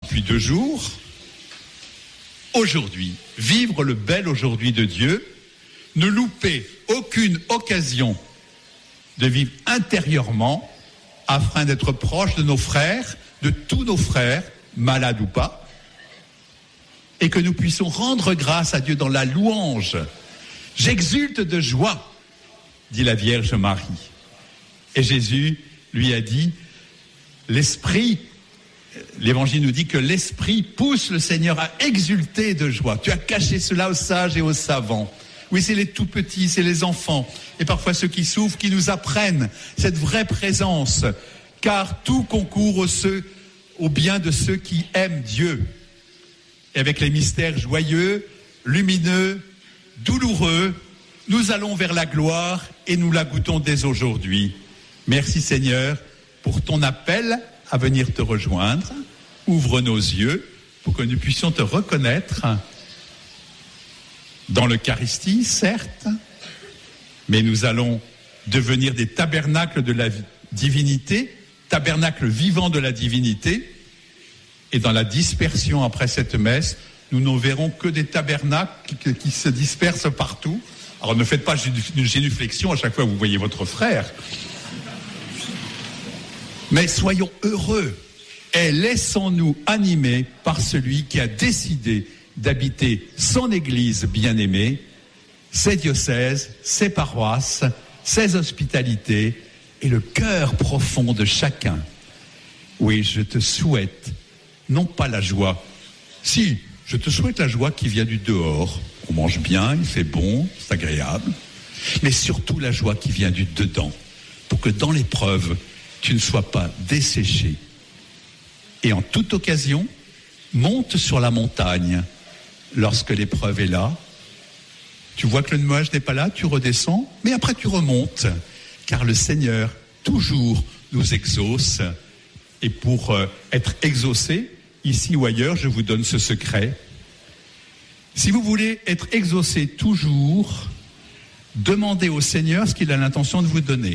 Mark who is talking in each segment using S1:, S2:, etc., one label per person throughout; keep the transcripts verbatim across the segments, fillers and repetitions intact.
S1: depuis deux jours. Aujourd'hui, vivre le bel aujourd'hui de Dieu, ne louper aucune occasion de vivre intérieurement afin d'être proche de nos frères, de tous nos frères, malades ou pas, et que nous puissions rendre grâce à Dieu dans la louange. J'exulte de joie, dit la Vierge Marie. Et Jésus lui a dit, l'Esprit, l'Évangile nous dit que l'Esprit pousse le Seigneur à exulter de joie. Tu as caché cela aux sages et aux savants. Oui, c'est les tout petits, c'est les enfants, et parfois ceux qui souffrent, qui nous apprennent cette vraie présence, car tout concourt au, ceux, au bien de ceux qui aiment Dieu. Et avec les mystères joyeux, lumineux, douloureux, nous allons vers la gloire et nous la goûtons dès aujourd'hui. Merci Seigneur pour ton appel à venir te rejoindre. Ouvre nos yeux pour que nous puissions te reconnaître dans l'Eucharistie, certes, mais nous allons devenir des tabernacles de la divinité, tabernacles vivants de la divinité, et dans la dispersion après cette messe, nous ne verrons que des tabernacles qui, qui se dispersent partout. Alors ne faites pas une génuflexion à chaque fois que vous voyez votre frère, mais soyons heureux et laissons-nous animer par celui qui a décidé d'habiter son Église bien-aimée, ses diocèses, ses paroisses, ses hospitalités et le cœur profond de chacun. Oui, je te souhaite, non pas la joie, si, je te souhaite la joie qui vient du dehors. On mange bien, il fait bon, c'est agréable, mais surtout la joie qui vient du dedans, pour que dans l'épreuve, tu ne sois pas desséché. Et en toute occasion, monte sur la montagne. Lorsque l'épreuve est là, tu vois que le nuage n'est pas là, tu redescends, mais après tu remontes, car le Seigneur toujours nous exauce. Et pour euh, être exaucé, ici ou ailleurs, je vous donne ce secret. Si vous voulez être exaucé toujours, demandez au Seigneur ce qu'il a l'intention de vous donner.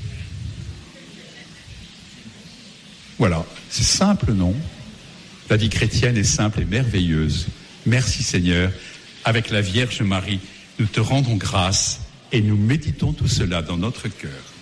S1: Voilà, c'est simple, non ? La vie chrétienne est simple et merveilleuse. Merci Seigneur, avec la Vierge Marie, nous te rendons grâce et nous méditons tout cela dans notre cœur.